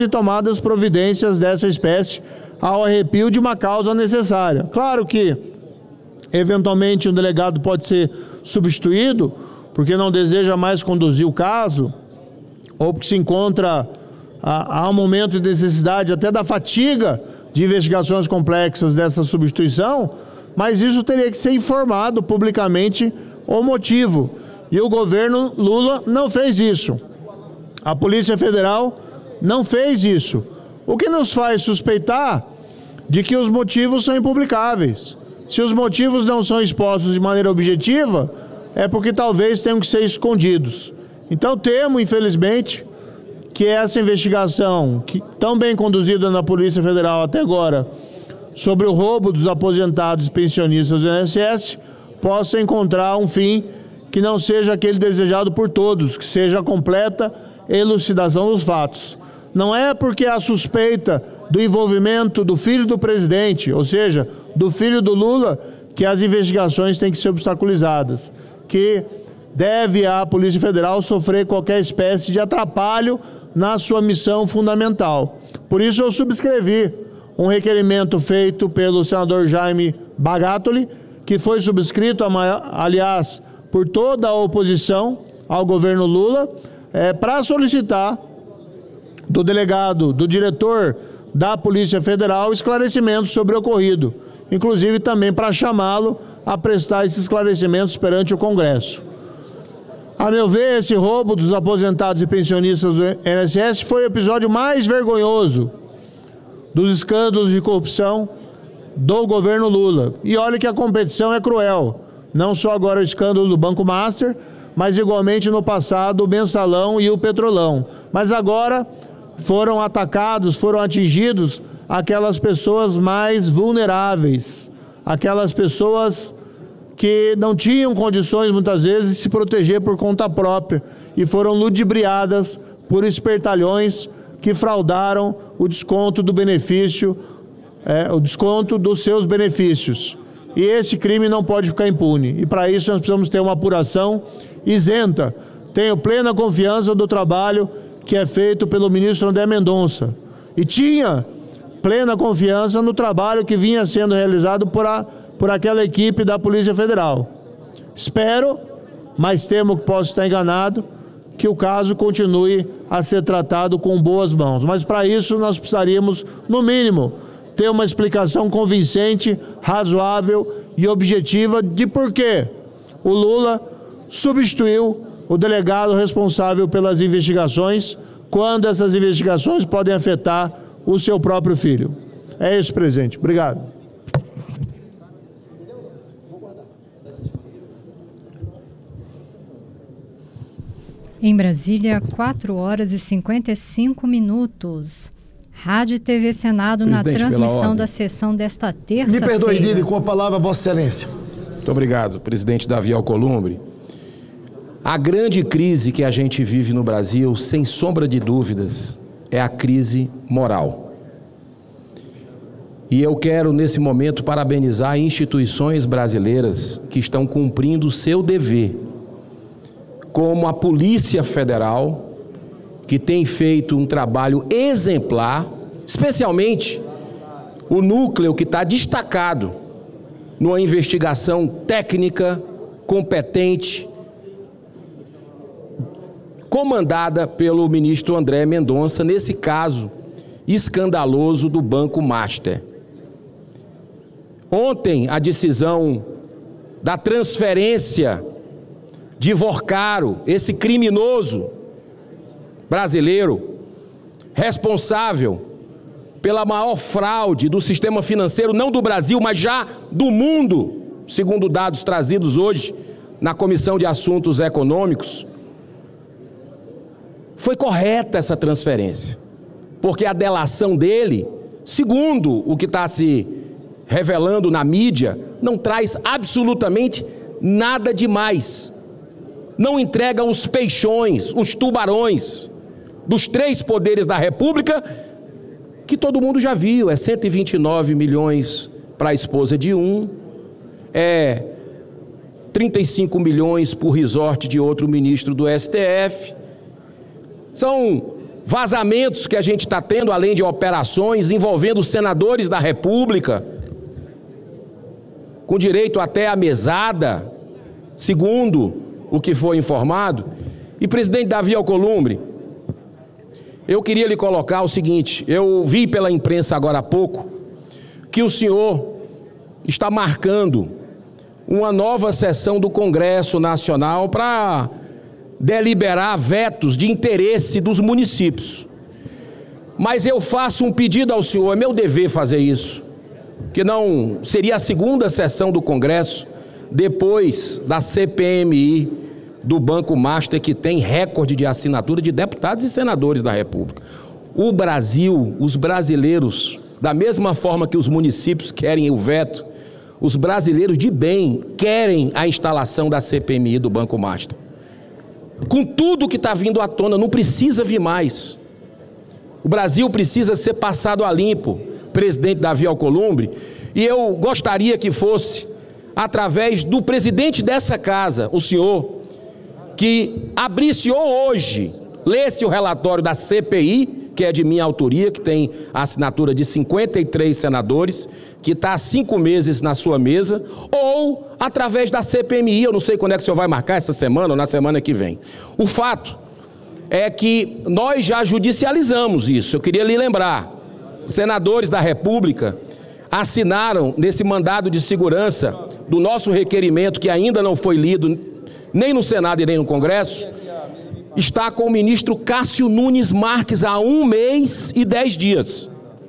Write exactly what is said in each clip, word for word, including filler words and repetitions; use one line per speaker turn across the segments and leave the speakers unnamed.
e tomadas providências dessa espécie ao arrepio de uma causa necessária. Claro que, eventualmente, um delegado pode ser substituído porque não deseja mais conduzir o caso ou porque se encontra a, a um momento de necessidade até da fatiga de investigações complexas dessa substituição, mas isso teria que ser informado publicamente o motivo. E o governo Lula não fez isso. A Polícia Federal não fez isso. O que nos faz suspeitar de que os motivos são impublicáveis. Se os motivos não são expostos de maneira objetiva, é porque talvez tenham que ser escondidos. Então temo, infelizmente, que essa investigação, que tão bem conduzida na Polícia Federal até agora, sobre o roubo dos aposentados e pensionistas do I N S S, possa encontrar um fim que não seja aquele desejado por todos, que seja a completa elucidação dos fatos. Não é porque há suspeita do envolvimento do filho do presidente, ou seja, do filho do Lula, que as investigações têm que ser obstaculizadas, que deve a Polícia Federal sofrer qualquer espécie de atrapalho na sua missão fundamental. Por isso eu subscrevi um requerimento feito pelo senador Jaime Bagatoli, que foi subscrito, aliás, por toda a oposição ao governo Lula, é, para solicitar do delegado, do diretor da Polícia Federal, esclarecimentos sobre o ocorrido, inclusive também para chamá-lo a prestar esses esclarecimentos perante o Congresso. A meu ver, esse roubo dos aposentados e pensionistas do I N S S foi o episódio mais vergonhoso dos escândalos de corrupção do governo Lula. E olha que a competição é cruel. Não só agora o escândalo do Banco Master, mas igualmente no passado o Mensalão e o Petrolão. Mas agora foram atacados, foram atingidos aquelas pessoas mais vulneráveis, aquelas pessoas que não tinham condições, muitas vezes, de se proteger por conta própria e foram ludibriadas por espertalhões que fraudaram o desconto do benefício, é, o desconto dos seus benefícios. E esse crime não pode ficar impune. E para isso nós precisamos ter uma apuração isenta. Tenho plena confiança do trabalho que é feito pelo ministro André Mendonça. E tinha plena confiança no trabalho que vinha sendo realizado por, a, por aquela equipe da Polícia Federal. Espero, mas temo que posso estar enganado, que o caso continue a ser tratado com boas mãos. Mas para isso nós precisaríamos, no mínimo, ter uma explicação convincente, razoável e objetiva de por que o Lula substituiu o delegado responsável pelas investigações, quando essas investigações podem afetar o seu próprio filho. É isso, presidente. Obrigado.
Em Brasília, quatro horas e cinquenta e cinco minutos. Rádio e T V Senado na transmissão da sessão desta terça-feira.
Me perdoe, Didi, com a palavra, Vossa Excelência.
Muito obrigado, presidente Davi Alcolumbre. A grande crise que a gente vive no Brasil, sem sombra de dúvidas, é a crise moral. E eu quero, nesse momento, parabenizar instituições brasileiras que estão cumprindo o seu dever, como a Polícia Federal, que tem feito um trabalho exemplar, especialmente o núcleo que está destacado numa investigação técnica, competente, comandada pelo ministro André Mendonça, nesse caso escandaloso do Banco Master. Ontem, a decisão da transferência de Vorcaro, esse criminoso brasileiro, responsável pela maior fraude do sistema financeiro, não do Brasil, mas já do mundo, segundo dados trazidos hoje na Comissão de Assuntos Econômicos. Foi correta essa transferência, porque a delação dele, segundo o que está se revelando na mídia, não traz absolutamente nada demais. Não entrega os peixões, os tubarões dos três poderes da República, que todo mundo já viu. É cento e vinte e nove milhões para a esposa de um, é trinta e cinco milhões por resort de outro ministro do S T F. São vazamentos que a gente está tendo, além de operações envolvendo senadores da República, com direito até à mesada, segundo o que foi informado. E, presidente Davi Alcolumbre, eu queria lhe colocar o seguinte: eu vi pela imprensa agora há pouco que o senhor está marcando uma nova sessão do Congresso Nacional para deliberar vetos de interesse dos municípios. Mas eu faço um pedido ao senhor, é meu dever fazer isso, que não seria a segunda sessão do Congresso, depois da C P M I do Banco Master, que tem recorde de assinatura de deputados e senadores da República. O Brasil, os brasileiros, da mesma forma que os municípios querem o veto, os brasileiros de bem querem a instalação da C P M I do Banco Master. Com tudo que está vindo à tona, não precisa vir mais. O Brasil precisa ser passado a limpo, presidente Davi Alcolumbre, e eu gostaria que fosse através do presidente dessa casa, o senhor, que abrisse hoje, lesse o relatório da C P I, que é de minha autoria, que tem a assinatura de cinquenta e três senadores, que está há cinco meses na sua mesa, ou através da C P M I, eu não sei quando é que o senhor vai marcar, essa semana ou na semana que vem. O fato é que nós já judicializamos isso. Eu queria lhe lembrar, senadores da República assinaram nesse mandado de segurança do nosso requerimento, que ainda não foi lido nem no Senado e nem no Congresso, está com o ministro Cássio Nunes Marques há um mês e dez dias,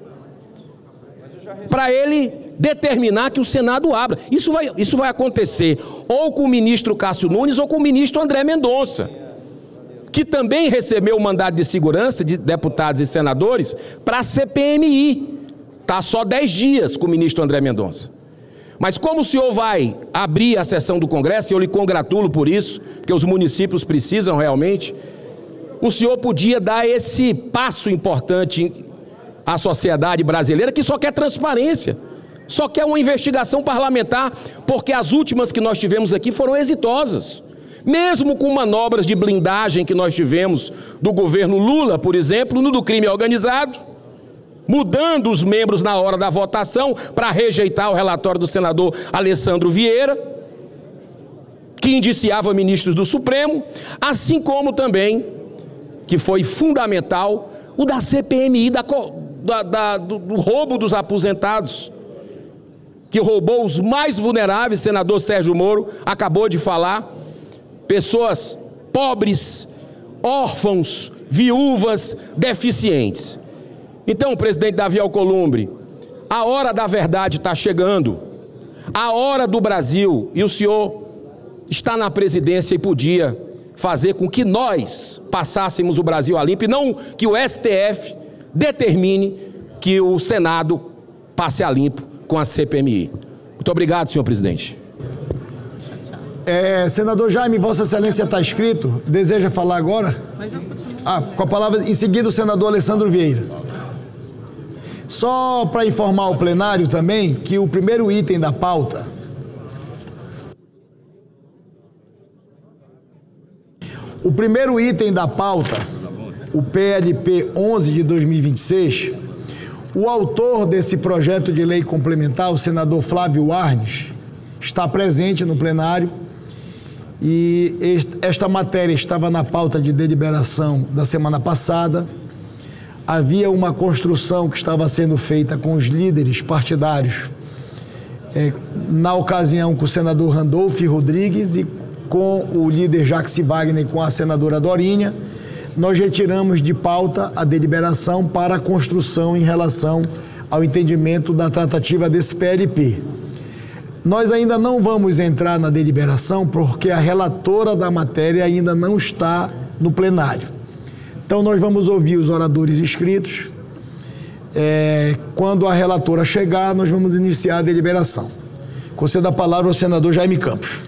para ele determinar que o Senado abra. Isso vai, isso vai acontecer ou com o ministro Cássio Nunes ou com o ministro André Mendonça, que também recebeu o mandado de segurança de deputados e senadores para a C P M I. Está só dez dias com o ministro André Mendonça. Mas como o senhor vai abrir a sessão do Congresso, e eu lhe congratulo por isso, porque os municípios precisam realmente, o senhor podia dar esse passo importante à sociedade brasileira, que só quer transparência, só quer uma investigação parlamentar, porque as últimas que nós tivemos aqui foram exitosas. Mesmo com manobras de blindagem que nós tivemos do governo Lula, por exemplo, no do crime organizado, mudando os membros na hora da votação para rejeitar o relatório do senador Alessandro Vieira, que indiciava ministros do Supremo, assim como também, que foi fundamental, o da C P M I, da, da, da, do, do roubo dos aposentados, que roubou os mais vulneráveis, o senador Sérgio Moro acabou de falar, pessoas pobres, órfãos, viúvas, deficientes. Então, presidente Davi Alcolumbre, a hora da verdade está chegando, a hora do Brasil, e o senhor está na presidência e podia fazer com que nós passássemos o Brasil a limpo, e não que o S T F determine que o Senado passe a limpo com a C P M I. Muito obrigado, senhor presidente.
É, senador Jaime, Vossa Excelência está inscrito, deseja falar agora? Ah, com a palavra, em seguida o senador Alessandro Vieira. Só para informar o plenário também que o primeiro item da pauta o primeiro item da pauta, o P L P onze de dois mil e vinte e seis, o autor desse projeto de lei complementar, o senador Flávio Arnes, está presente no plenário e esta matéria estava na pauta de deliberação da semana passada. Havia uma construção que estava sendo feita com os líderes partidários, é, na ocasião com o senador Randolfo Rodrigues e com o líder Jacques Wagner e com a senadora Dorinha. Nós retiramos de pauta a deliberação para a construção em relação ao entendimento da tratativa desse P L P. Nós ainda não vamos entrar na deliberação porque a relatora da matéria ainda não está no plenário. Então, nós vamos ouvir os oradores inscritos. É, quando a relatora chegar, nós vamos iniciar a deliberação. Concedo a palavra ao senador Jaime Campos.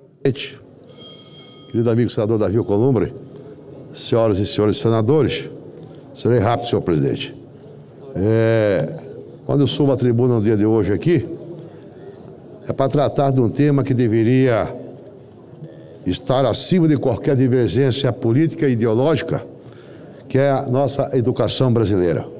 Querido amigo senador Davi Alcolumbre, senhoras e senhores senadores, serei rápido, senhor presidente. É, quando eu subo à tribuna no dia de hoje aqui, é para tratar de um tema que deveria estar acima de qualquer divergência política e ideológica, que é a nossa educação brasileira.